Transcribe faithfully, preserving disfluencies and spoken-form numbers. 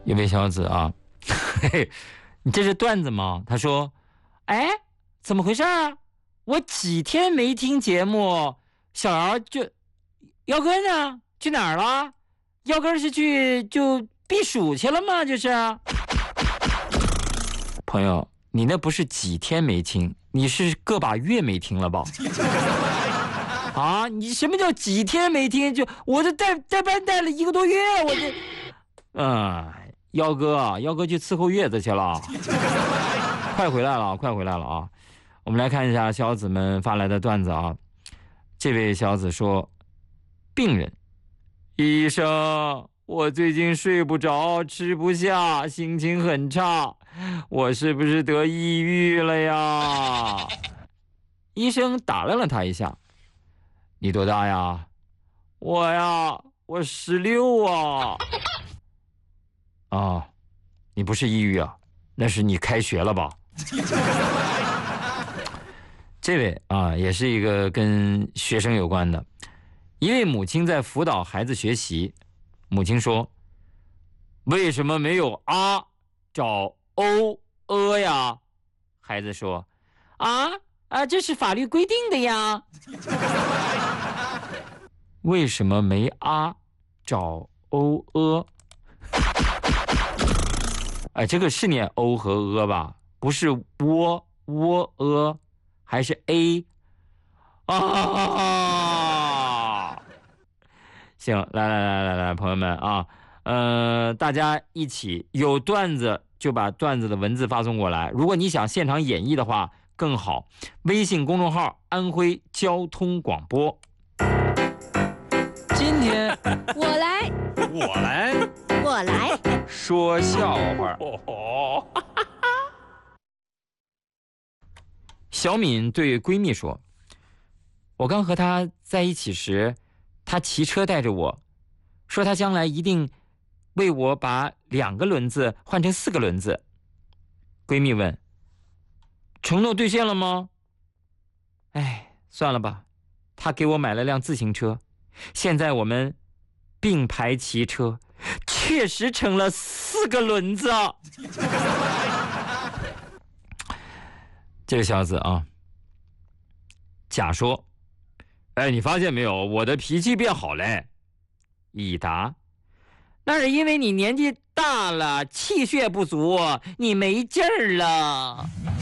一位小子啊，嘿嘿，你这是段子吗？他说，哎，怎么回事啊？我几天没听节目，小姚就，姚哥呢？去哪儿了？姚哥是去就避暑去了吗？就是，朋友，你那不是几天没听，你是个把月没听了吧？啊，你什么叫几天没听？就我这带带班带了一个多月，我这，嗯，姚哥啊，姚哥去伺候月子去了，快回来了，快回来了啊！我们来看一下小子们发来的段子啊。这位小子说，病人，医生，我最近睡不着，吃不下，心情很差，我是不是得抑郁了呀？医生打量了他一下，你多大呀？我呀，我十六啊。啊，你不是抑郁啊，那是你开学了吧？这位啊，也是一个跟学生有关的。一位母亲在辅导孩子学习，母亲说：“为什么没有啊找 o a 呀？”孩子说：“啊啊，这是法律规定的呀。”为什么没啊找 o a？ 哎，这个是念 o 和 a 吧？不是窝窝 a。还是 A 啊？行，来来来来来，朋友们啊，呃，大家一起有段子就把段子的文字发送过来。如果你想现场演绎的话更好。微信公众号安徽交通广播。今天我来， 我来， 我来说笑话。小敏对闺蜜说，我刚和她在一起时，她骑车带着我，说她将来一定为我把两个轮子换成四个轮子。闺蜜问，承诺兑现了吗？哎，算了吧，她给我买了辆自行车，现在我们并排骑车，确实成了四个轮子。这个小子啊，甲说，哎，你发现没有，我的脾气变好嘞。乙答，那是因为你年纪大了，气血不足，你没劲儿了。